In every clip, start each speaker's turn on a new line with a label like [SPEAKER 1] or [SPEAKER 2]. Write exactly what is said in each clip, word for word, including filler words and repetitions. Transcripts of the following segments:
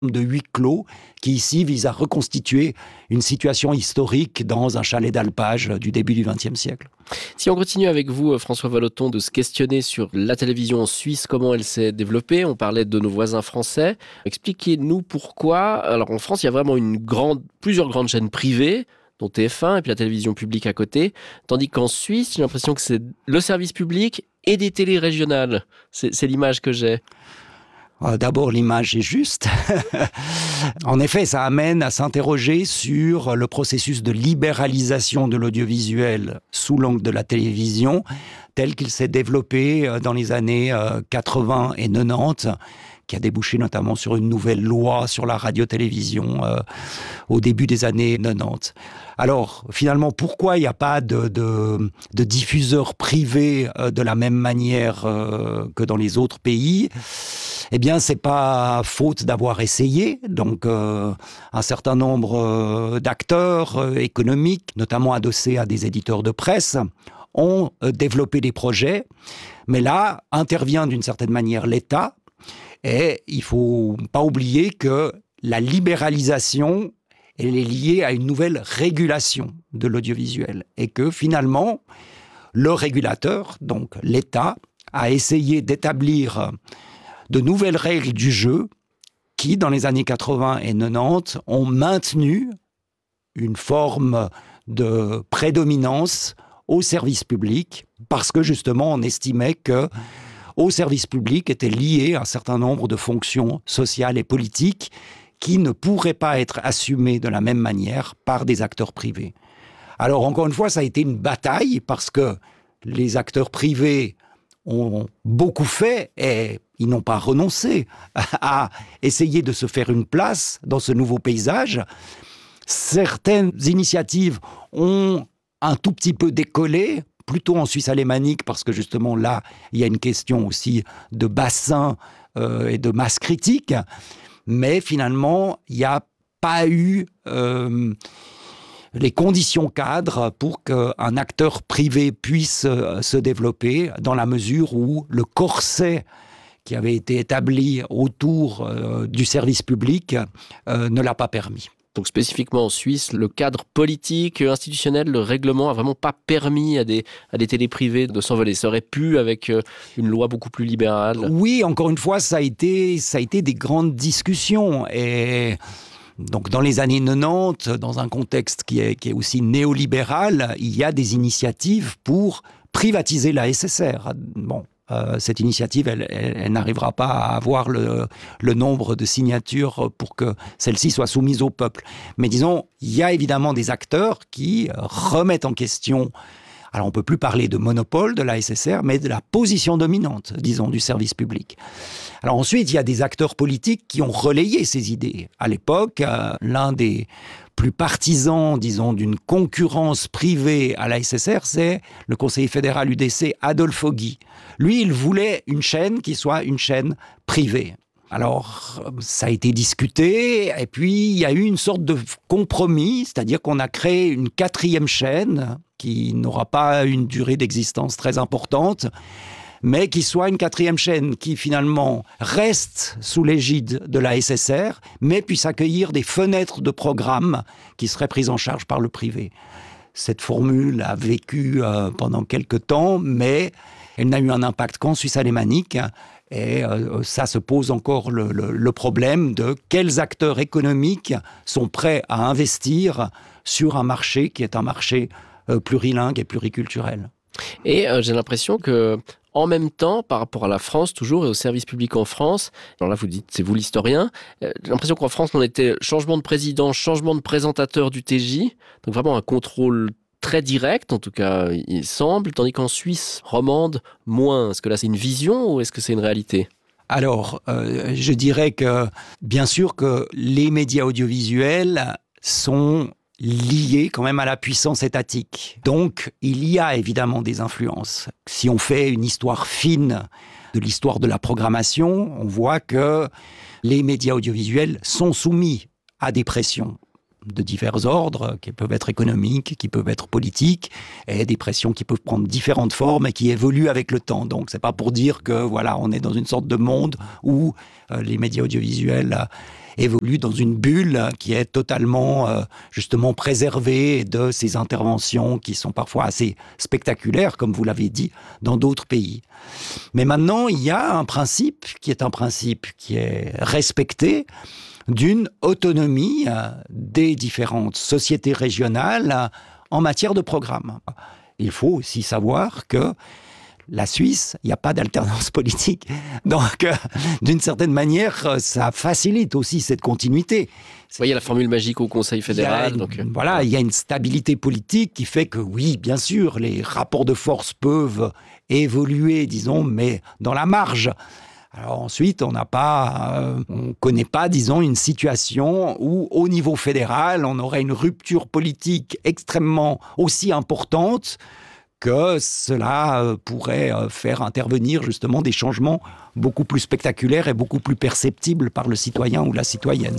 [SPEAKER 1] de huis clos qui ici vise à reconstituer une situation historique dans un chalet d'alpage du début du vingtième siècle.
[SPEAKER 2] Si on continue avec vous, François Vallotton, de se questionner sur la télévision en Suisse, comment elle s'est développée, on parlait de nos voisins français. Expliquez-nous pourquoi. Alors en France, il y a vraiment une grande, plusieurs grandes chaînes privées, dont T F un et puis la télévision publique à côté, tandis qu'en Suisse, j'ai l'impression que c'est le service public et des télés régionales. C'est, c'est l'image que j'ai.
[SPEAKER 1] D'abord, l'image est juste. En effet, ça amène à s'interroger sur le processus de libéralisation de l'audiovisuel sous l'angle de la télévision, tel qu'il s'est développé dans les années quatre-vingts et quatre-vingt-dix, qui a débouché notamment sur une nouvelle loi sur la radio-télévision euh, au début des années quatre-vingt-dix. Alors, finalement, pourquoi il n'y a pas de, de, de diffuseurs privés euh, de la même manière euh, que dans les autres pays ? Eh bien, c'est pas faute d'avoir essayé. Donc, euh, un certain nombre euh, d'acteurs euh, économiques, notamment adossés à des éditeurs de presse, ont euh, développé des projets. Mais là, intervient d'une certaine manière l'État. Et il ne faut pas oublier que la libéralisation, elle est liée à une nouvelle régulation de l'audiovisuel. Et que finalement, le régulateur, donc l'État, a essayé d'établir de nouvelles règles du jeu qui, dans les années quatre-vingts et quatre-vingt-dix, ont maintenu une forme de prédominance au service public parce que justement, on estimait que au service public était lié un certain nombre de fonctions sociales et politiques qui ne pourraient pas être assumées de la même manière par des acteurs privés. Alors, encore une fois, ça a été une bataille parce que les acteurs privés ont beaucoup fait et ils n'ont pas renoncé à essayer de se faire une place dans ce nouveau paysage. Certaines initiatives ont un tout petit peu décollé, plutôt en Suisse alémanique, parce que justement là, il y a une question aussi de bassin euh, et de masse critique. Mais finalement, il n'y a pas eu euh, les conditions cadres pour qu'un acteur privé puisse euh, se développer, dans la mesure où le corset qui avait été établi autour euh, du service public euh, ne l'a pas permis.
[SPEAKER 2] Donc spécifiquement en Suisse, le cadre politique, institutionnel, le règlement n'a vraiment pas permis à des, à des télés privées de s'envoler. Ça aurait pu avec une loi beaucoup plus libérale.
[SPEAKER 1] Oui, encore une fois, ça a été, ça a été des grandes discussions. Et donc dans les années quatre-vingt-dix, dans un contexte qui est, qui est aussi néolibéral, il y a des initiatives pour privatiser la S S R. Bon. Euh, cette initiative, elle, elle, elle n'arrivera pas à avoir le, le nombre de signatures pour que celle-ci soit soumise au peuple. Mais disons, il y a évidemment des acteurs qui remettent en question, alors on ne peut plus parler de monopole de la S S R, mais de la position dominante, disons, du service public. Alors ensuite, il y a des acteurs politiques qui ont relayé ces idées. À l'époque, euh, l'un des plus partisans, disons, d'une concurrence privée à la S S R, c'est le conseiller fédéral U D C Adolphe Guy. Lui, il voulait une chaîne qui soit une chaîne privée. Alors, ça a été discuté, et puis il y a eu une sorte de compromis, c'est-à-dire qu'on a créé une quatrième chaîne qui n'aura pas une durée d'existence très importante, mais qui soit une quatrième chaîne qui finalement reste sous l'égide de la S S R, mais puisse accueillir des fenêtres de programmes qui seraient prises en charge par le privé. Cette formule a vécu euh, pendant quelques temps, mais elle n'a eu un impact qu'en Suisse alémanique, et euh, ça se pose encore le, le, le problème de quels acteurs économiques sont prêts à investir sur un marché qui est un marché euh, plurilingue et pluriculturel.
[SPEAKER 2] Et euh, j'ai l'impression que en même temps, par rapport à la France toujours et au service public en France, alors là vous dites, c'est vous l'historien, euh, j'ai l'impression qu'en France on était changement de président, changement de présentateur du T J, donc vraiment un contrôle très direct, en tout cas il semble, tandis qu'en Suisse romande, moins. Est-ce que là c'est une vision ou est-ce que c'est une réalité ?
[SPEAKER 1] Alors, euh, je dirais que bien sûr que les médias audiovisuels sont liés quand même à la puissance étatique. Donc, il y a évidemment des influences. Si on fait une histoire fine de l'histoire de la programmation, on voit que les médias audiovisuels sont soumis à des pressions de divers ordres, qui peuvent être économiques, qui peuvent être politiques, et des pressions qui peuvent prendre différentes formes et qui évoluent avec le temps. Donc, c'est pas pour dire que, voilà, on est dans une sorte de monde où euh, les médias audiovisuels évolue dans une bulle qui est totalement euh, justement préservée de ces interventions qui sont parfois assez spectaculaires, comme vous l'avez dit, dans d'autres pays. Mais maintenant, il y a un principe qui est un principe qui est respecté, d'une autonomie des différentes sociétés régionales en matière de programme. Il faut aussi savoir que la Suisse, il n'y a pas d'alternance politique. Donc, euh, d'une certaine manière, ça facilite aussi cette continuité.
[SPEAKER 2] Oui, il y a la formule magique au Conseil fédéral.
[SPEAKER 1] Il y a,
[SPEAKER 2] donc...
[SPEAKER 1] Voilà, il y a une stabilité politique qui fait que oui, bien sûr, les rapports de force peuvent évoluer, disons, mais dans la marge. Alors ensuite, on n'a pas, euh, on connaît pas, disons, une situation où, au niveau fédéral, on aurait une rupture politique extrêmement aussi importante que cela euh, pourrait euh, faire intervenir justement des changements beaucoup plus spectaculaires et beaucoup plus perceptibles par le citoyen ou la citoyenne.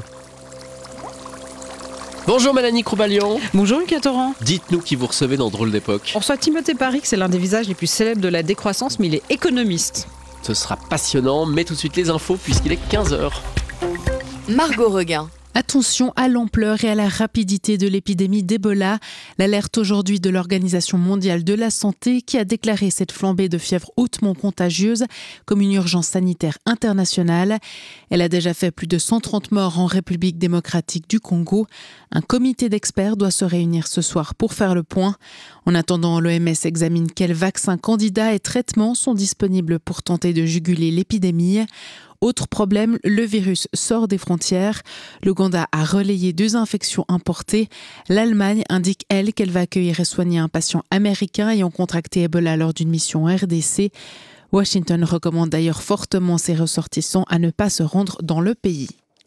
[SPEAKER 2] Bonjour Mélanie Croubalian.
[SPEAKER 3] Bonjour Lucas Torrent.
[SPEAKER 2] Dites-nous qui vous recevez dans Drôle d'époque.
[SPEAKER 3] On reçoit Timothée Parix, c'est l'un des visages les plus célèbres de la décroissance, mais il est économiste.
[SPEAKER 2] Ce sera passionnant, mais tout de suite les infos puisqu'il est quinze heures.
[SPEAKER 4] Margot Reguin.
[SPEAKER 5] Attention à l'ampleur et à la rapidité de l'épidémie d'Ebola. L'alerte aujourd'hui de l'Organisation mondiale de la santé qui a déclaré cette flambée de fièvre hautement contagieuse comme une urgence sanitaire internationale. Elle a déjà fait plus de cent trente morts en République démocratique du Congo. Un comité d'experts doit se réunir ce soir pour faire le point. En attendant, l'O M S examine quels vaccins, candidats et traitements sont disponibles pour tenter de juguler l'épidémie. Autre problème, le virus sort des frontières. L'Ouganda a relayé deux infections importées. L'Allemagne indique, elle, qu'elle va accueillir et soigner un patient américain ayant contracté Ebola lors d'une mission R D C. Washington recommande d'ailleurs fortement ses ressortissants à ne pas se rendre dans le pays.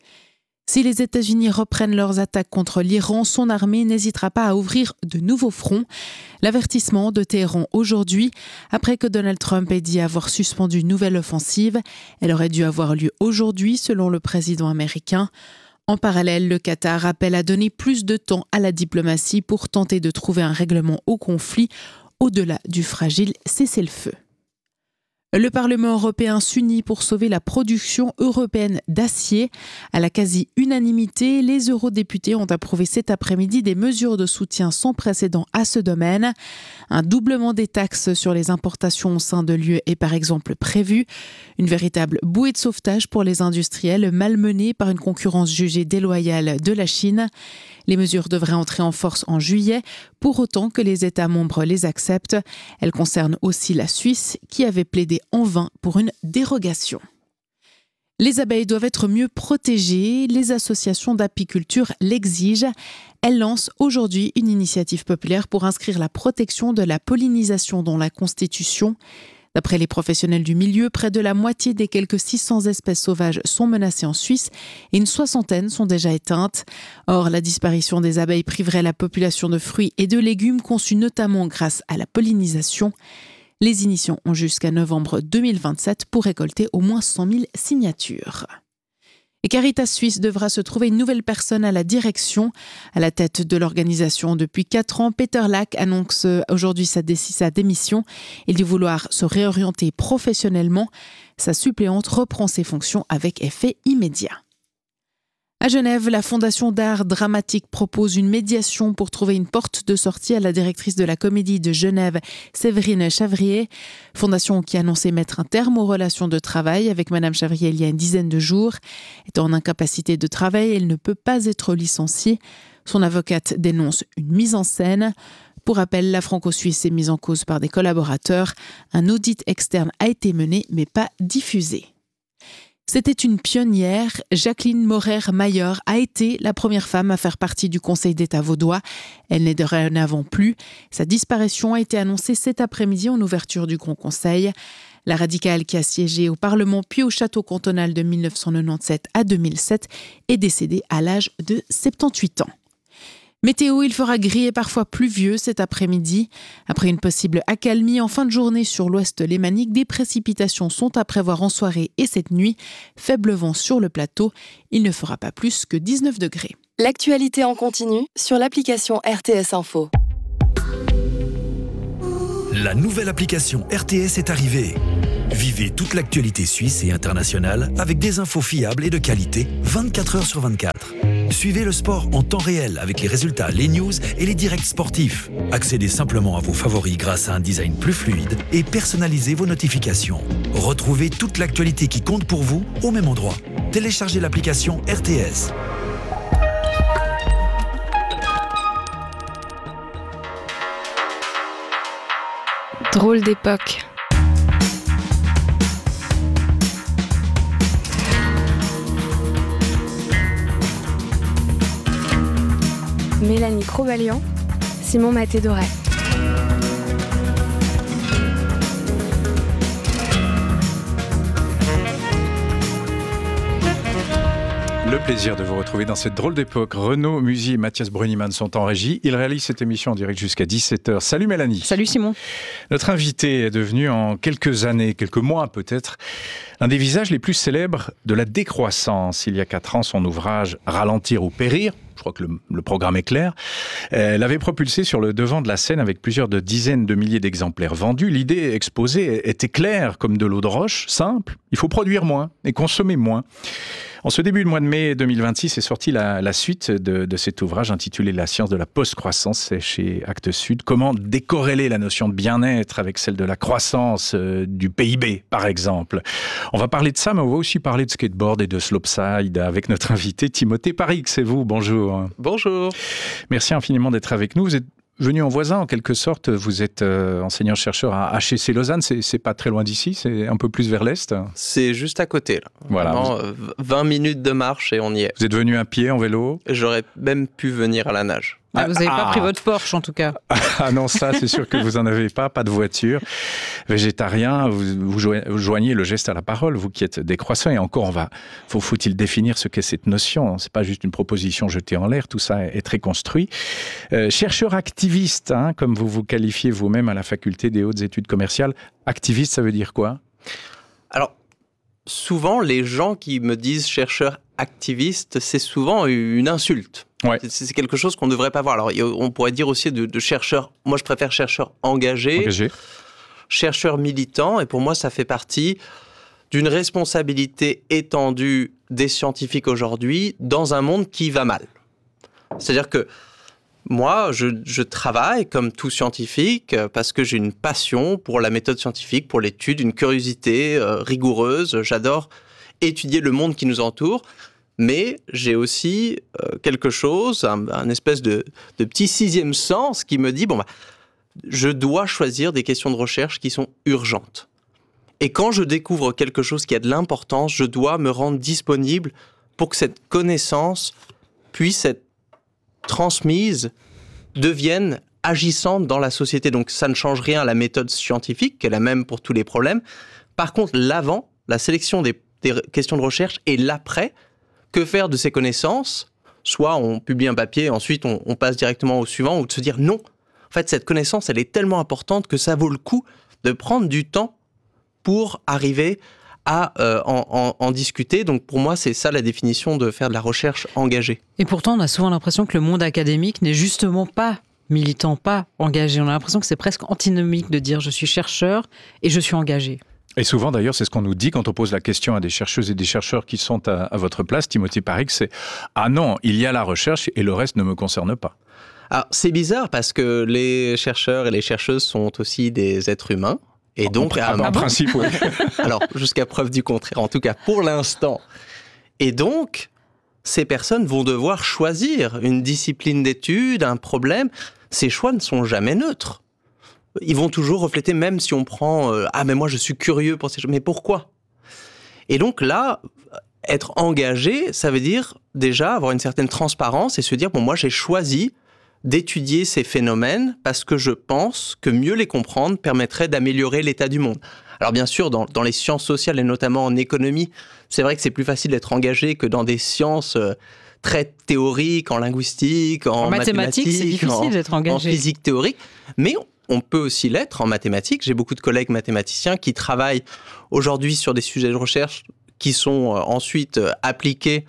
[SPEAKER 5] Si les États-Unis reprennent leurs attaques contre l'Iran, son armée n'hésitera pas à ouvrir de nouveaux fronts. L'avertissement de Téhéran aujourd'hui, après que Donald Trump ait dit avoir suspendu une nouvelle offensive. Elle aurait dû avoir lieu aujourd'hui, selon le président américain. En parallèle, le Qatar appelle à donner plus de temps à la diplomatie pour tenter de trouver un règlement au conflit, au-delà du fragile cessez-le-feu. Le Parlement européen s'unit pour sauver la production européenne d'acier. À la quasi-unanimité, les eurodéputés ont approuvé cet après-midi des mesures de soutien sans précédent à ce domaine. Un doublement des taxes sur les importations au sein de l'U E est par exemple prévu. Une véritable bouée de sauvetage pour les industriels malmenés par une concurrence jugée déloyale de la Chine. Les mesures devraient entrer en force en juillet, pour autant que les États membres les acceptent. Elles concernent aussi la Suisse, qui avait plaidé en vain pour une dérogation. Les abeilles doivent être mieux protégées. Les associations d'apiculture l'exigent. Elles lancent aujourd'hui une initiative populaire pour inscrire la protection de la pollinisation dans la Constitution. D'après les professionnels du milieu, près de la moitié des quelques six cents espèces sauvages sont menacées en Suisse et une soixantaine sont déjà éteintes. Or, la disparition des abeilles priverait la population de fruits et de légumes conçus notamment grâce à la pollinisation. Les initiants ont jusqu'à novembre deux mille vingt-sept pour récolter au moins cent mille signatures. Et Caritas Suisse devra se trouver une nouvelle personne à la direction. À la tête de l'organisation depuis quatre ans, Peter Lack annonce aujourd'hui sa, dé- sa démission. Il dit vouloir se réorienter professionnellement. Sa suppléante reprend ses fonctions avec effet immédiat. À Genève, la Fondation d'art dramatique propose une médiation pour trouver une porte de sortie à la directrice de la Comédie de Genève, Séverine Chavrier. Fondation qui a annoncé mettre un terme aux relations de travail avec Madame Chavrier il y a une dizaine de jours. Étant en incapacité de travail, elle ne peut pas être licenciée. Son avocate dénonce une mise en scène. Pour rappel, la Franco-Suisse est mise en cause par des collaborateurs. Un audit externe a été mené, mais pas diffusé. C'était une pionnière. Jacqueline Maurer-Mayer a été la première femme à faire partie du Conseil d'État vaudois. Elle n'est dorénavant plus. Sa disparition a été annoncée cet après-midi en ouverture du Grand Conseil. La radicale qui a siégé au Parlement puis au château cantonal de mille neuf cent quatre-vingt-dix-sept à deux mille sept est décédée à l'âge de soixante-dix-huit ans. Météo, il fera gris et parfois pluvieux cet après-midi. Après une possible accalmie en fin de journée sur l'ouest lémanique, des précipitations sont à prévoir en soirée et cette nuit. Faible vent sur le plateau, il ne fera pas plus que dix-neuf degrés.
[SPEAKER 4] L'actualité en continu sur l'application R T S Info.
[SPEAKER 6] La nouvelle application R T S est arrivée. Vivez toute l'actualité suisse et internationale avec des infos fiables et de qualité vingt-quatre heures sur vingt-quatre. Suivez le sport en temps réel avec les résultats, les news et les directs sportifs. Accédez simplement à vos favoris grâce à un design plus fluide et personnalisez vos notifications. Retrouvez toute l'actualité qui compte pour vous au même endroit. Téléchargez l'application R T S.
[SPEAKER 7] Drôle d'époque. Mélanie Crobalian, Simon Maté-Doré.
[SPEAKER 8] Le plaisir de vous retrouver dans cette drôle d'époque. Renaud Musy et Mathias Bruniman sont en régie. Ils réalisent cette émission en direct jusqu'à dix-sept heures. Salut Mélanie.
[SPEAKER 3] Salut Simon.
[SPEAKER 8] Notre invité est devenu en quelques années, quelques mois peut-être, l'un des visages les plus célèbres de la décroissance. Il y a quatre ans, son ouvrage « Ralentir ou périr », je crois que le, le programme est clair, euh, l'avait propulsé sur le devant de la scène avec plusieurs de dizaines de milliers d'exemplaires vendus. L'idée exposée était claire comme de l'eau de roche, simple. Il faut produire moins et consommer moins. En ce début de mois de mai deux mille vingt-six est sortie la, la suite de, de cet ouvrage intitulé « La science de la post-croissance », c'est chez Actes Sud. Comment décorréler la notion de bien-être avec celle de la croissance euh, du P I B, par exemple. On va parler de ça, mais on va aussi parler de skateboard et de slopestyle avec notre invité Timothée Parix. C'est vous, bonjour.
[SPEAKER 9] Bonjour.
[SPEAKER 8] Merci infiniment d'être avec nous. Vous êtes venu en voisin, en quelque sorte. Vous êtes euh, enseignant-chercheur à H E C Lausanne. C'est, c'est pas très loin d'ici, c'est un peu plus vers l'est.
[SPEAKER 9] C'est juste à côté, là.
[SPEAKER 8] Voilà.
[SPEAKER 9] Vraiment, euh, vingt minutes de marche et on y est.
[SPEAKER 8] Vous êtes venu à pied, en vélo ?
[SPEAKER 9] J'aurais même pu venir à la nage.
[SPEAKER 3] Ah, vous n'avez
[SPEAKER 8] ah.
[SPEAKER 3] pas pris votre Porsche, en tout cas.
[SPEAKER 8] Ah non, ça, c'est sûr que vous n'en avez pas, pas de voiture. Végétarien, vous, vous joignez le geste à la parole, vous qui êtes décroissant. Et encore, on va, faut, faut-il définir ce qu'est cette notion ? C'est pas juste une proposition jetée en l'air, tout ça est, est très construit. Euh, chercheur activiste, hein, comme vous vous qualifiez vous-même à la faculté des hautes études commerciales. Activiste, ça veut dire quoi ?
[SPEAKER 9] Alors, souvent, les gens qui me disent chercheur activiste, c'est souvent une insulte.
[SPEAKER 8] Ouais.
[SPEAKER 9] C'est, c'est quelque chose qu'on ne devrait pas voir. Alors, on pourrait dire aussi de, de chercheur, moi je préfère chercheur engagé,
[SPEAKER 8] engagé,
[SPEAKER 9] chercheur militant, et pour moi ça fait partie d'une responsabilité étendue des scientifiques aujourd'hui dans un monde qui va mal. C'est-à-dire que moi, je, je travaille comme tout scientifique parce que j'ai une passion pour la méthode scientifique, pour l'étude, une curiosité euh, rigoureuse. J'adore étudier le monde qui nous entoure, mais j'ai aussi euh, quelque chose, un, un espèce de, de petit sixième sens qui me dit, bon, bah, je dois choisir des questions de recherche qui sont urgentes. Et quand je découvre quelque chose qui a de l'importance, je dois me rendre disponible pour que cette connaissance puisse être transmise, devienne agissante dans la société. Donc ça ne change rien à la méthode scientifique, qui est la même pour tous les problèmes. Par contre, l'avant, la sélection des, des questions de recherche, et l'après, que faire de ces connaissances ? Soit on publie un papier, et ensuite on, on passe directement au suivant, ou de se dire non, en fait cette connaissance elle est tellement importante que ça vaut le coup de prendre du temps pour arriver à euh, en, en, en discuter. Donc pour moi c'est ça la définition de faire de la recherche engagée.
[SPEAKER 3] Et pourtant on a souvent l'impression que le monde académique n'est justement pas militant, pas engagé. On a l'impression que c'est presque antinomique de dire je suis chercheur et je suis engagé.
[SPEAKER 8] Et souvent, d'ailleurs, c'est ce qu'on nous dit quand on pose la question à des chercheuses et des chercheurs qui sont à, à votre place, Timothée Parix, c'est « Ah non, il y a la recherche et le reste ne me concerne pas ».
[SPEAKER 9] Alors, c'est bizarre parce que les chercheurs et les chercheuses sont aussi des êtres humains. Et donc,
[SPEAKER 8] en,
[SPEAKER 9] à,
[SPEAKER 8] en principe, oui.
[SPEAKER 9] Alors, jusqu'à preuve du contraire, en tout cas pour l'instant. Et donc, ces personnes vont devoir choisir une discipline d'étude, un problème. Ces choix ne sont jamais neutres. Ils vont toujours refléter, même si on prend euh, « Ah, mais moi, je suis curieux pour ces choses. » Mais pourquoi ? Et donc là, être engagé, ça veut dire déjà avoir une certaine transparence et se dire « Bon, moi, j'ai choisi d'étudier ces phénomènes parce que je pense que mieux les comprendre permettrait d'améliorer l'état du monde. » Alors bien sûr, dans, dans les sciences sociales et notamment en économie, c'est vrai que c'est plus facile d'être engagé que dans des sciences euh, très théoriques, en linguistique, en,
[SPEAKER 3] en mathématiques,
[SPEAKER 9] mathématiques,
[SPEAKER 3] c'est difficile
[SPEAKER 9] en,
[SPEAKER 3] d'être engagé.
[SPEAKER 9] En physique théorique. Mais on, on peut aussi l'être en mathématiques. J'ai beaucoup de collègues mathématiciens qui travaillent aujourd'hui sur des sujets de recherche qui sont euh, ensuite euh, appliqués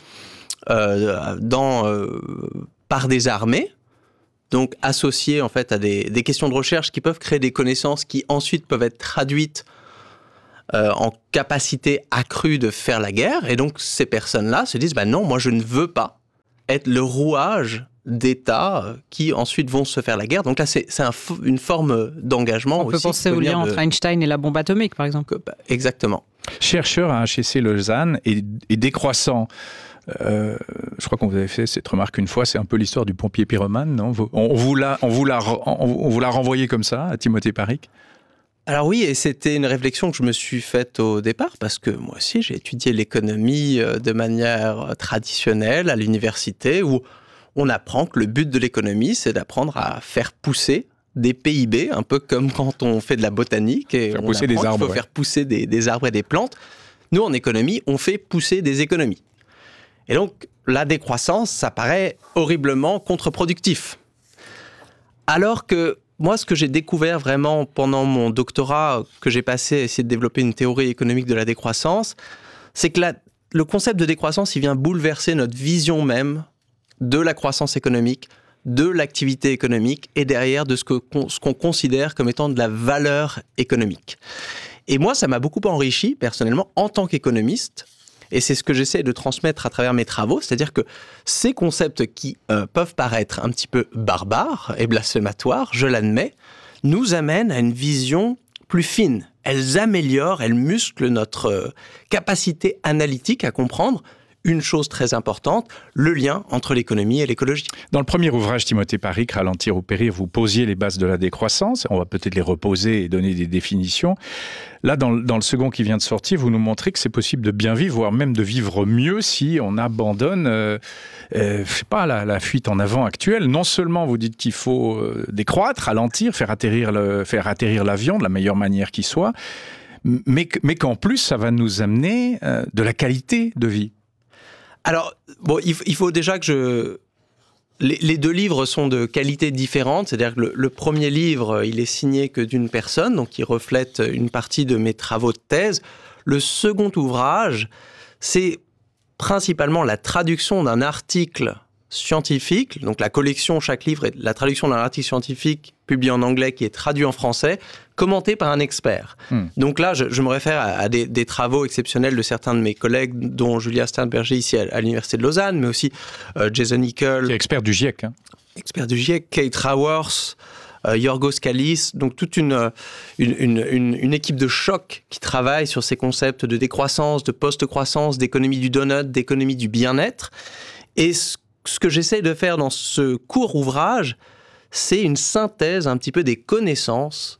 [SPEAKER 9] euh, dans, euh, par des armées. Donc associés en fait à des, des questions de recherche qui peuvent créer des connaissances qui ensuite peuvent être traduites euh, en capacité accrue de faire la guerre. Et donc, ces personnes-là se disent, bah non, moi, je ne veux pas être le rouage d'États qui ensuite vont se faire la guerre. Donc là, c'est, c'est un, une forme d'engagement
[SPEAKER 3] On
[SPEAKER 9] aussi.
[SPEAKER 3] peut penser au lien de... entre Einstein et la bombe atomique, par exemple.
[SPEAKER 9] Que, bah, exactement.
[SPEAKER 8] Chercheur à H E C Lausanne et, et décroissant. Euh, je crois qu'on vous avait fait cette remarque une fois, c'est un peu l'histoire du pompier pyromane, non ? on, on, vous l'a, on, vous l'a, on vous l'a renvoyé comme ça, à Timothée Paric ?
[SPEAKER 9] Alors oui, et c'était une réflexion que je me suis faite au départ, parce que moi aussi, j'ai étudié l'économie de manière traditionnelle à l'université, où on apprend que le but de l'économie, c'est d'apprendre à faire pousser des P I B, un peu comme quand on fait de la botanique, et
[SPEAKER 8] faire
[SPEAKER 9] on
[SPEAKER 8] pousser des arbres,
[SPEAKER 9] qu'il faut
[SPEAKER 8] ouais.
[SPEAKER 9] faire pousser des, des arbres et des plantes. Nous, en économie, on fait pousser des économies. Et donc, la décroissance, ça paraît horriblement contre-productif. Alors que moi, ce que j'ai découvert vraiment pendant mon doctorat, que j'ai passé à essayer de développer une théorie économique de la décroissance, c'est que la, le concept de décroissance, il vient bouleverser notre vision même de la croissance économique, de l'activité économique et derrière de ce, que, ce qu'on considère comme étant de la valeur économique. Et moi, ça m'a beaucoup enrichi, personnellement, en tant qu'économiste. Et c'est ce que j'essaie de transmettre à travers mes travaux, c'est-à-dire que ces concepts qui euh, peuvent paraître un petit peu barbares et blasphématoires, je l'admets, nous amènent à une vision plus fine. Elles améliorent, elles musclent notre euh, capacité analytique à comprendre une chose très importante, le lien entre l'économie et l'écologie.
[SPEAKER 8] Dans le premier ouvrage, Timothée Paric, Ralentir ou périr, vous posiez les bases de la décroissance. On va peut-être les reposer et donner des définitions. Là, dans, dans le second qui vient de sortir, vous nous montrez que c'est possible de bien vivre, voire même de vivre mieux si on abandonne euh, euh, je sais pas, la, la fuite en avant actuelle. Non seulement vous dites qu'il faut euh, décroître, ralentir, faire atterrir, le, faire atterrir l'avion de la meilleure manière qui soit, mais, mais qu'en plus, ça va nous amener euh, de la qualité de vie.
[SPEAKER 9] Alors, bon, il faut déjà que je... Les, les deux livres sont de qualité différente, c'est-à-dire que le, le premier livre, il est signé que d'une personne, donc il reflète une partie de mes travaux de thèse. Le second ouvrage, c'est principalement la traduction d'un article scientifique, donc la collection, chaque livre est la traduction d'un article scientifique publié en anglais qui est traduit en français, commenté par un expert. Hmm. Donc là, je, je me réfère à, à des, des travaux exceptionnels de certains de mes collègues, dont Julia Sternberger ici à, à l'Université de Lausanne, mais aussi euh, Jason Hickel.
[SPEAKER 8] Qui est expert du GIEC. Hein.
[SPEAKER 9] Expert du GIEC, Kate Raworth, euh, Yorgos Kallis, donc toute une, une, une, une, une équipe de choc qui travaille sur ces concepts de décroissance, de post-croissance, d'économie du donut, d'économie du bien-être. Et ce Ce que j'essaie de faire dans ce court ouvrage, c'est une synthèse un petit peu des connaissances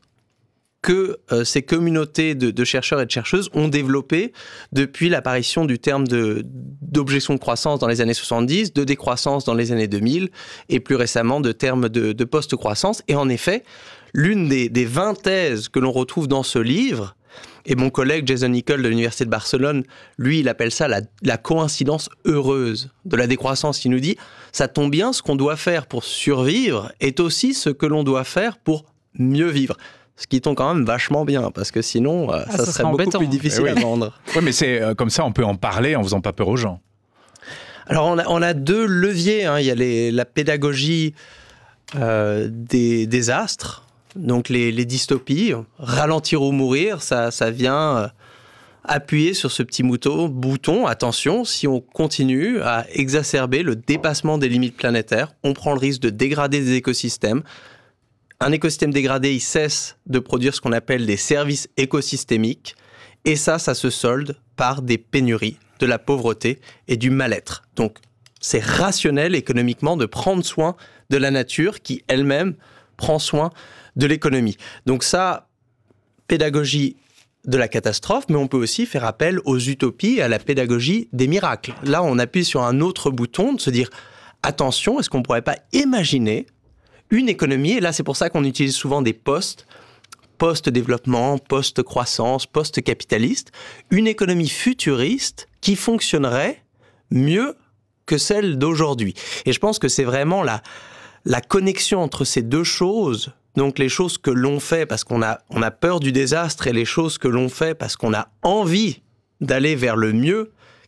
[SPEAKER 9] que euh, ces communautés de, de chercheurs et de chercheuses ont développées depuis l'apparition du terme de, d'objection de croissance dans les années soixante-dix, de décroissance dans les années deux mille, et plus récemment de termes de, de post-croissance. Et en effet, l'une des, des vingt thèses que l'on retrouve dans ce livre, et mon collègue Jason Hickel de l'Université de Barcelone, lui, il appelle ça la, la coïncidence heureuse de la décroissance. Il nous dit, ça tombe bien, ce qu'on doit faire pour survivre est aussi ce que l'on doit faire pour mieux vivre. Ce qui tombe quand même vachement bien, parce que sinon, ah, ça, ça serait beaucoup embêtant. Plus difficile
[SPEAKER 8] oui.
[SPEAKER 9] à vendre.
[SPEAKER 8] Oui, mais c'est euh, comme ça, on peut en parler en faisant pas peur aux gens.
[SPEAKER 9] Alors, on a, on a deux leviers. Hein. Il y a les, la pédagogie euh, des désastres. Donc les, les dystopies, ralentir ou mourir, ça, ça vient appuyer sur ce petit mouton, bouton. Attention, si on continue à exacerber le dépassement des limites planétaires, on prend le risque de dégrader des écosystèmes. Un écosystème dégradé, il cesse de produire ce qu'on appelle des services écosystémiques. Et ça, ça se solde par des pénuries, de la pauvreté et du mal-être. Donc c'est rationnel économiquement de prendre soin de la nature qui elle-même prend soin de l'économie. Donc ça, pédagogie de la catastrophe, mais on peut aussi faire appel aux utopies et à la pédagogie des miracles. Là, on appuie sur un autre bouton de se dire, attention, est-ce qu'on ne pourrait pas imaginer une économie, et là c'est pour ça qu'on utilise souvent des postes, post-développement, post-croissance, post-capitaliste, une économie futuriste qui fonctionnerait mieux que celle d'aujourd'hui. Et je pense que c'est vraiment la, la connexion entre ces deux choses. Donc les choses que l'on fait parce qu'on a, on a peur du désastre et les choses que l'on fait parce qu'on a envie d'aller vers le mieux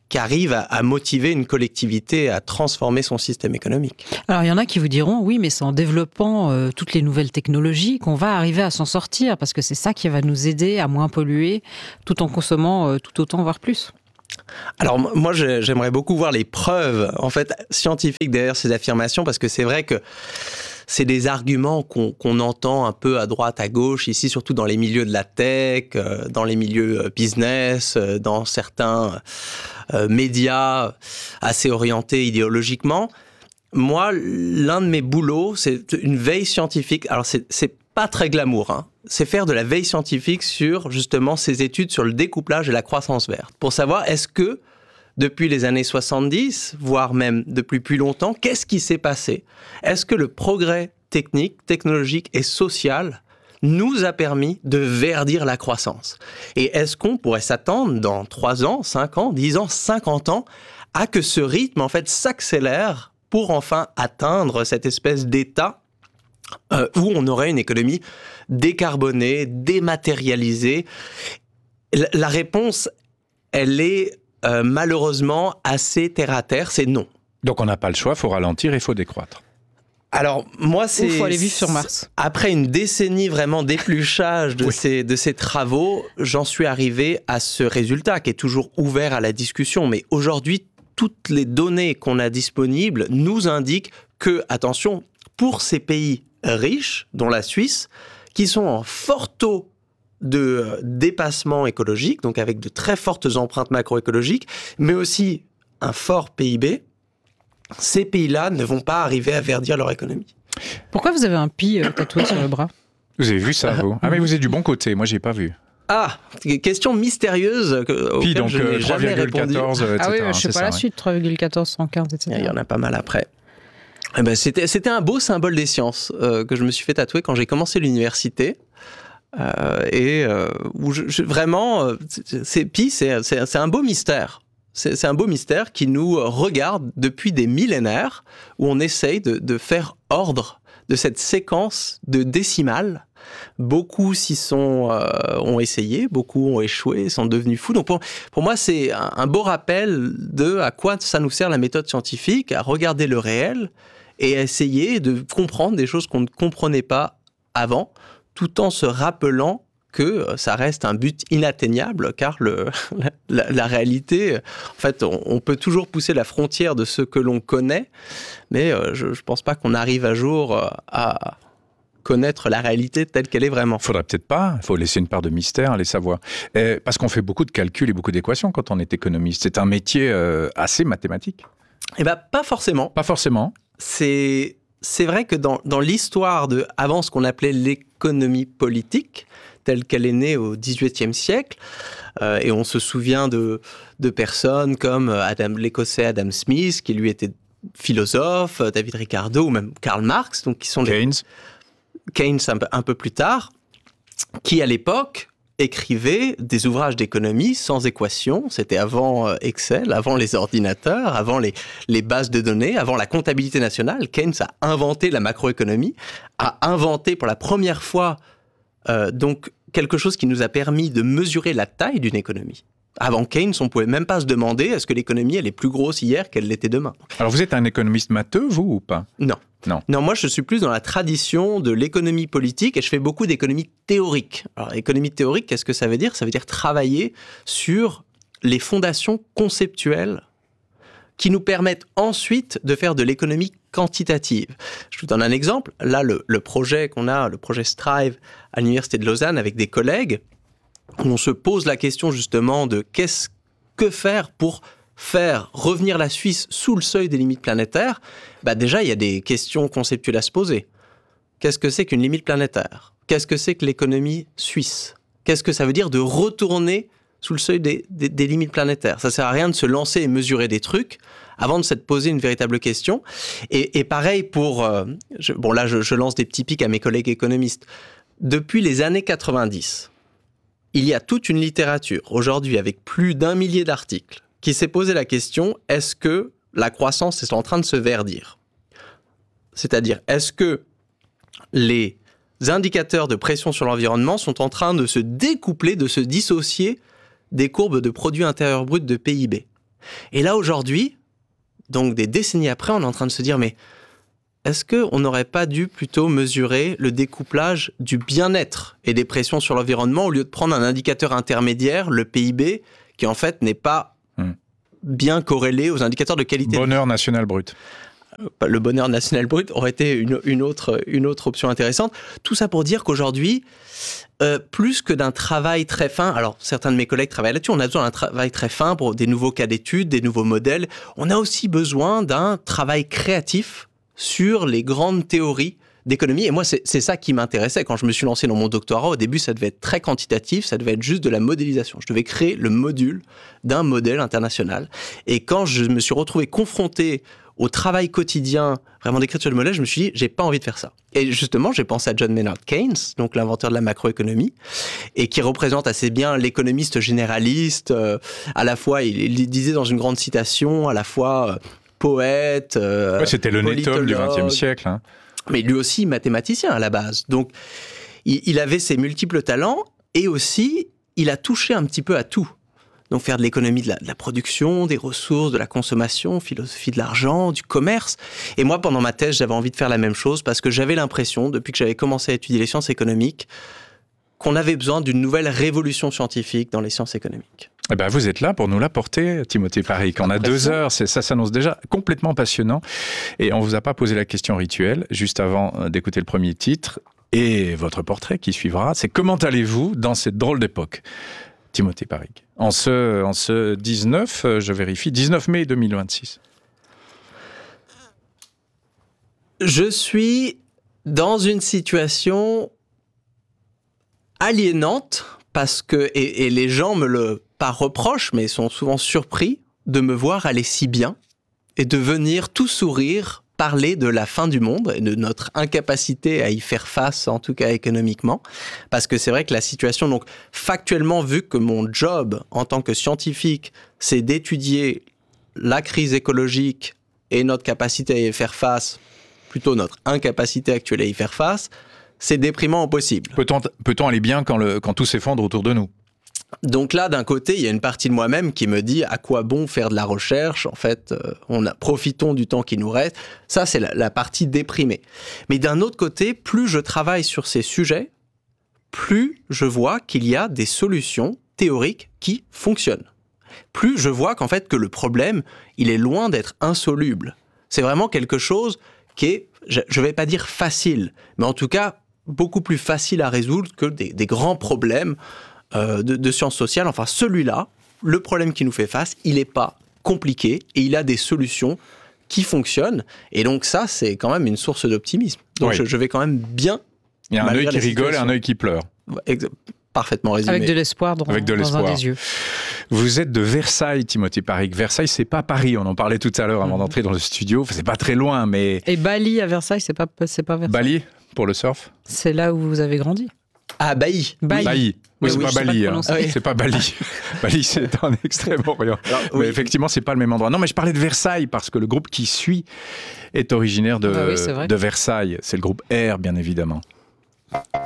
[SPEAKER 9] qui arrive à, à motiver une collectivité à transformer son système économique.
[SPEAKER 3] Alors, il y en a qui vous diront, oui, mais c'est en développant euh, toutes les nouvelles technologies qu'on va arriver à s'en sortir, parce que c'est ça qui va nous aider à moins polluer, tout en consommant euh, tout autant, voire plus.
[SPEAKER 9] Alors moi, j'aimerais beaucoup voir les preuves, en fait, scientifiques derrière ces affirmations, parce que c'est vrai que c'est des arguments qu'on qu'on entend un peu à droite, à gauche, ici, surtout dans les milieux de la tech, euh, dans les milieux business, euh, dans certains euh, médias assez orientés idéologiquement. Moi, l'un de mes boulots, c'est une veille scientifique. Alors, c'est, c'est pas très glamour, hein. C'est faire de la veille scientifique sur, justement, ces études sur le découplage et la croissance verte. Pour savoir, est-ce que, depuis les années soixante-dix, voire même depuis plus longtemps, qu'est-ce qui s'est passé ? Est-ce que le progrès technique, technologique et social nous a permis de verdir la croissance ? Et est-ce qu'on pourrait s'attendre dans trois ans, cinq ans, dix ans, cinquante ans, à que ce rythme, en fait, s'accélère pour enfin atteindre cette espèce d'état euh, où on aurait une économie décarbonée, dématérialisée ? La, la réponse, elle est euh, malheureusement assez terre-à-terre, c'est non.
[SPEAKER 8] Donc on n'a pas le choix, il faut ralentir, il faut décroître.
[SPEAKER 9] Alors, moi, c'est...
[SPEAKER 3] Il faut aller vivre sur Mars.
[SPEAKER 9] Après une décennie vraiment d'épluchage de, oui. ces, de ces travaux, j'en suis arrivé à ce résultat qui est toujours ouvert à la discussion. Mais aujourd'hui, toutes les données qu'on a disponibles nous indiquent que, attention, pour ces pays riches, dont la Suisse, qui sont en fort taux de dépassement écologique, donc avec de très fortes empreintes macroécologiques, mais aussi un fort P I B, ces pays-là ne vont pas arriver à verdir leur économie.
[SPEAKER 3] Pourquoi vous avez un pi euh, tatoué sur le bras ?
[SPEAKER 8] Vous avez vu ça, vous ? Ah mais vous êtes du bon côté, moi j'ai pas vu.
[SPEAKER 9] Ah, question mystérieuse auquel
[SPEAKER 8] Pi, donc,
[SPEAKER 9] je n'ai jamais répondu.
[SPEAKER 8] quatorze, et cetera.
[SPEAKER 3] Ah oui, je sais pas
[SPEAKER 8] ça,
[SPEAKER 3] la
[SPEAKER 8] ouais.
[SPEAKER 3] suite, trois virgule quatorze, cent quinze, et cetera.
[SPEAKER 9] Il y en a pas mal après. Eh ben, c'était, c'était un beau symbole des sciences euh, que je me suis fait tatouer quand j'ai commencé l'université. Euh, et euh, où je, je, vraiment, euh, c'est, Pi, c'est, c'est, c'est un beau mystère. C'est, c'est un beau mystère qui nous regarde depuis des millénaires, où on essaye de, de faire ordre de cette séquence de décimales. Beaucoup s'y sont, euh, ont essayé, beaucoup ont échoué, sont devenus fous. Donc pour, pour moi, c'est un, un beau rappel de à quoi ça nous sert la méthode scientifique, à regarder le réel et à essayer de comprendre des choses qu'on ne comprenait pas avant, tout en se rappelant que ça reste un but inatteignable, car le, la, la réalité, en fait, on, on peut toujours pousser la frontière de ce que l'on connaît, mais je ne pense pas qu'on arrive un jour à connaître la réalité telle qu'elle est vraiment.
[SPEAKER 8] Faudrait peut-être pas, il faut laisser une part de mystère, les savoir. Et parce qu'on fait beaucoup de calculs et beaucoup d'équations quand on est économiste. C'est un métier euh, assez mathématique.
[SPEAKER 9] Eh bien, pas forcément.
[SPEAKER 8] Pas forcément.
[SPEAKER 9] C'est... C'est vrai que dans, dans l'histoire de, avant ce qu'on appelait l'économie politique, telle qu'elle est née au dix-huitième siècle, euh, et on se souvient de, de personnes comme Adam, l'Écossais Adam Smith, qui lui était philosophe, David Ricardo, ou même Karl Marx, donc qui sont
[SPEAKER 8] Keynes.
[SPEAKER 9] Les, Keynes un peu, un peu plus tard, qui à l'époque écrivaient des ouvrages d'économie sans équation. C'était avant Excel, avant les ordinateurs, avant les, les bases de données, avant la comptabilité nationale. Keynes a inventé la macroéconomie, a inventé pour la première fois euh, donc quelque chose qui nous a permis de mesurer la taille d'une économie. Avant Keynes, on ne pouvait même pas se demander est-ce que l'économie elle est plus grosse hier qu'elle l'était demain.
[SPEAKER 8] Alors vous êtes un économiste matheux, vous, ou pas ?
[SPEAKER 9] Non.
[SPEAKER 8] Non.
[SPEAKER 9] Non, moi je suis plus dans la tradition de l'économie politique et je fais beaucoup d'économie théorique. Alors économie théorique, qu'est-ce que ça veut dire ? Ça veut dire travailler sur les fondations conceptuelles qui nous permettent ensuite de faire de l'économie quantitative. Je vous donne un exemple. Là, le, le projet qu'on a, le projet Strive à l'Université de Lausanne avec des collègues, où on se pose la question justement de qu'est-ce que faire pour faire revenir la Suisse sous le seuil des limites planétaires. Bah déjà, il y a des questions conceptuelles à se poser. Qu'est-ce que c'est qu'une limite planétaire ? Qu'est-ce que c'est que l'économie suisse ? Qu'est-ce que ça veut dire de retourner sous le seuil des, des, des limites planétaires ? Ça ne sert à rien de se lancer et mesurer des trucs avant de s'être posé une véritable question. Et, et pareil pour... Euh, je, bon là, je, je lance des petits pics à mes collègues économistes. Depuis les années quatre-vingt-dix, il y a toute une littérature, aujourd'hui avec plus d'un millier d'articles, qui s'est posé la question, est-ce que la croissance est en train de se verdir ? C'est-à-dire, est-ce que les indicateurs de pression sur l'environnement sont en train de se découpler, de se dissocier des courbes de produit intérieur brut de P I B ? Et là, aujourd'hui, donc des décennies après, on est en train de se dire, mais est-ce qu'on n'aurait pas dû plutôt mesurer le découplage du bien-être et des pressions sur l'environnement au lieu de prendre un indicateur intermédiaire, le P I B, qui en fait n'est pas hmm. bien corrélé aux indicateurs de qualité.
[SPEAKER 8] Bonheur national brut.
[SPEAKER 9] Le bonheur national brut aurait été une, une, autre, une autre option intéressante. Tout ça pour dire qu'aujourd'hui, euh, plus que d'un travail très fin, alors certains de mes collègues travaillent là-dessus, on a besoin d'un travail très fin pour des nouveaux cas d'études, des nouveaux modèles. On a aussi besoin d'un travail créatif sur les grandes théories d'économie. Et moi, c'est, c'est ça qui m'intéressait. Quand je me suis lancé dans mon doctorat, au début, ça devait être très quantitatif, ça devait être juste de la modélisation. Je devais créer le module d'un modèle international. Et quand je me suis retrouvé confronté au travail quotidien, vraiment d'écriture de modèle, je me suis dit, j'ai pas envie de faire ça. Et justement, j'ai pensé à John Maynard Keynes, donc l'inventeur de la macroéconomie, et qui représente assez bien l'économiste généraliste. Euh, à la fois, il, il disait dans une grande citation, à la fois euh, poète, euh,
[SPEAKER 8] ouais, c'était le Netom du vingtième siècle. Hein.
[SPEAKER 9] Mais lui aussi mathématicien à la base. Donc, il, il avait ses multiples talents, et aussi, il a touché un petit peu à tout. Donc faire de l'économie de la, de la production, des ressources, de la consommation, philosophie de l'argent, du commerce. Et moi, pendant ma thèse, j'avais envie de faire la même chose parce que j'avais l'impression, depuis que j'avais commencé à étudier les sciences économiques, qu'on avait besoin d'une nouvelle révolution scientifique dans les sciences économiques.
[SPEAKER 8] Eh ben, vous êtes là pour nous l'apporter, Timothée Parrique. On a deux heures, c'est, ça s'annonce déjà complètement passionnant. Et on ne vous a pas posé la question rituelle, juste avant d'écouter le premier titre. Et votre portrait qui suivra, c'est comment allez-vous dans cette drôle d'époque ? Timothée Parrique. En ce, en ce dix-neuf, je vérifie, dix-neuf mai deux mille vingt-six.
[SPEAKER 9] Je suis dans une situation aliénante parce que, et, et les gens me le pas reprochent, mais sont souvent surpris de me voir aller si bien et de venir tout sourire parler de la fin du monde et de notre incapacité à y faire face, en tout cas économiquement. Parce que c'est vrai que la situation, donc factuellement, vu que mon job en tant que scientifique, c'est d'étudier la crise écologique et notre capacité à y faire face, plutôt notre incapacité actuelle à y faire face, c'est déprimant au possible.
[SPEAKER 8] Peut-on, peut-on aller bien quand, le, quand tout s'effondre autour de nous ?
[SPEAKER 9] Donc là, d'un côté, il y a une partie de moi-même qui me dit à quoi bon faire de la recherche. En fait, euh, on a, profitons du temps qui nous reste. Ça, c'est la, la partie déprimée. Mais d'un autre côté, plus je travaille sur ces sujets, plus je vois qu'il y a des solutions théoriques qui fonctionnent. Plus je vois qu'en fait, que le problème, il est loin d'être insoluble. C'est vraiment quelque chose qui est, je ne vais pas dire facile, mais en tout cas, beaucoup plus facile à résoudre que des, des grands problèmes Euh, de, de sciences sociales. Enfin, celui-là, le problème qui nous fait face, il n'est pas compliqué et il a des solutions qui fonctionnent. Et donc ça, c'est quand même une source d'optimisme. Donc oui. je, je vais quand même bien.
[SPEAKER 8] Il y a un œil qui rigole et un œil qui pleure.
[SPEAKER 9] Exa- parfaitement résumé.
[SPEAKER 3] Avec de l'espoir dans,
[SPEAKER 8] Avec de
[SPEAKER 3] dans
[SPEAKER 8] l'espoir.
[SPEAKER 3] un des yeux.
[SPEAKER 8] Vous êtes de Versailles, Timothée Parrique. Versailles, c'est pas Paris. On en parlait tout à l'heure avant mmh. d'entrer dans le studio. C'est pas très loin, mais...
[SPEAKER 3] Et Bali à Versailles, c'est pas, c'est pas Versailles.
[SPEAKER 8] Bali, pour le surf ?
[SPEAKER 3] C'est là où vous avez grandi.
[SPEAKER 9] Ah, Bailly.
[SPEAKER 3] Bailly.
[SPEAKER 8] Bailly. Oui, c'est,
[SPEAKER 9] oui,
[SPEAKER 8] pas Bali,
[SPEAKER 3] pas
[SPEAKER 8] hein.
[SPEAKER 3] ah oui.
[SPEAKER 8] C'est pas Bali. Bali, c'est en Extrême-Orient. Alors, oui. Mais effectivement, c'est pas le même endroit. Non, mais je parlais de Versailles parce que le groupe qui suit est originaire de,
[SPEAKER 3] ah oui, c'est
[SPEAKER 8] de Versailles. C'est le groupe R, bien évidemment.